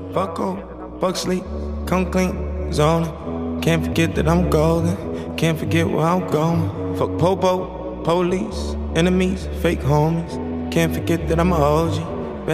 Fuck hope, fuck sleep, come clean, zoning. Can't forget that I'm golden, can't forget where I'm going. Fuck popo, police, enemies, fake homies. Can't forget that I'm a OG.